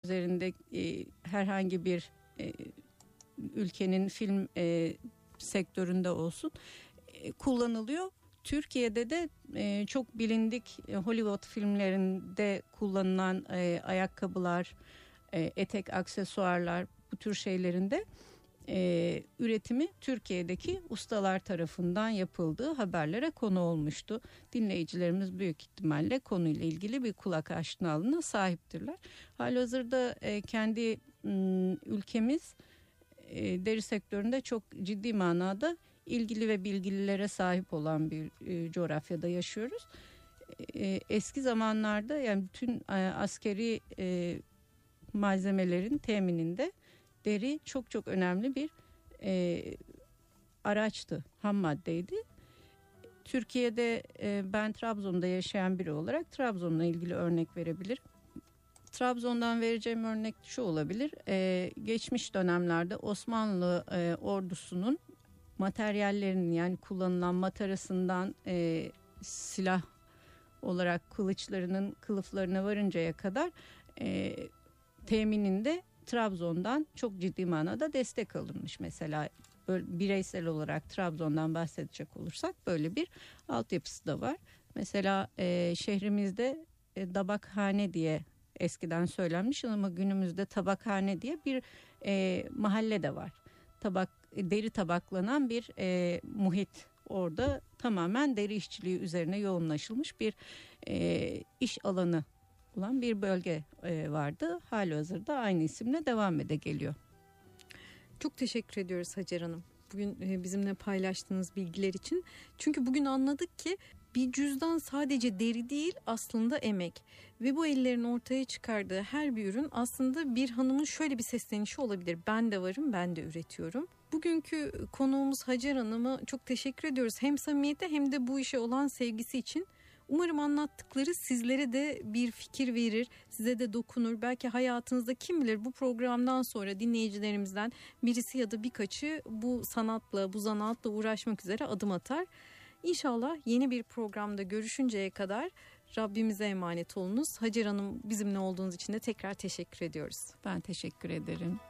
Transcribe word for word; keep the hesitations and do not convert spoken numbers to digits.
üzerinde e, herhangi bir e, ülkenin film e, sektöründe olsun e, kullanılıyor. Türkiye'de de e, çok bilindik e, Hollywood filmlerinde kullanılan e, ayakkabılar, e, etek, aksesuarlar, bu tür şeylerinde e, üretimi Türkiye'deki ustalar tarafından yapıldığı haberlere konu olmuştu. Dinleyicilerimiz büyük ihtimalle konuyla ilgili bir kulak aşinalığına sahiptirler. Halihazırda e, kendi m, ülkemiz e, deri sektöründe çok ciddi manada ilgili ve bilgililere sahip olan bir e, coğrafyada yaşıyoruz. E, eski zamanlarda yani bütün e, askeri e, malzemelerin temininde deri çok çok önemli bir e, araçtı, ham maddeydi. Türkiye'de e, ben Trabzon'da yaşayan biri olarak Trabzon'la ilgili örnek verebilirim. Trabzon'dan vereceğim örnek şu olabilir. E, geçmiş dönemlerde Osmanlı e, ordusunun materyallerinin, yani kullanılan matarasından e, silah olarak kılıçlarının kılıflarına varıncaya kadar e, temininde Trabzon'dan çok ciddi manada destek alınmış. Mesela böyle bireysel olarak Trabzon'dan bahsedecek olursak böyle bir altyapısı da var. Mesela e, şehrimizde e, dabakhane diye eskiden söylenmiş ama günümüzde tabakhane diye bir e, mahalle de var. Tabak, deri tabaklanan bir e, muhit. Orada tamamen deri işçiliği üzerine yoğunlaşılmış bir e, iş alanı olan bir bölge e, vardı. Halihazırda aynı isimle devam ede geliyor. Çok teşekkür ediyoruz Hacer Hanım, bugün e, bizimle paylaştığınız bilgiler için. Çünkü bugün anladık ki bir cüzdan sadece deri değil, aslında emek. Ve bu ellerin ortaya çıkardığı her bir ürün aslında bir hanımın şöyle bir seslenişi olabilir: ben de varım, ben de üretiyorum. Bugünkü konuğumuz Hacer Hanım'a çok teşekkür ediyoruz. Hem samimiyete hem de bu işe olan sevgisi için. Umarım anlattıkları sizlere de bir fikir verir, size de dokunur. Belki hayatınızda kim bilir bu programdan sonra dinleyicilerimizden birisi ya da birkaçı bu sanatla, bu zanaatla uğraşmak üzere adım atar. İnşallah yeni bir programda görüşünceye kadar Rabbimize emanet olunuz. Hacer Hanım, bizimle olduğunuz için de tekrar teşekkür ediyoruz. Ben teşekkür ederim.